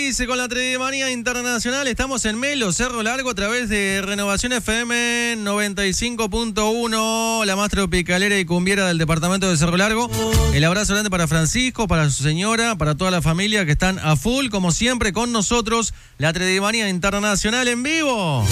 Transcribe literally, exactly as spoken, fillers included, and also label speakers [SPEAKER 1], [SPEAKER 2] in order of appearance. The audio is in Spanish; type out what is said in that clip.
[SPEAKER 1] dice con la Tredemanía Internacional. Estamos en Melo, Cerro Largo, a través de Renovación F M noventa y cinco punto uno, la más tropicalera y cumbiera del departamento de Cerro Largo. El abrazo grande para Francisco, para su señora, para toda la familia que están a full, como siempre, con nosotros. La Tredemanía Internacional en vivo.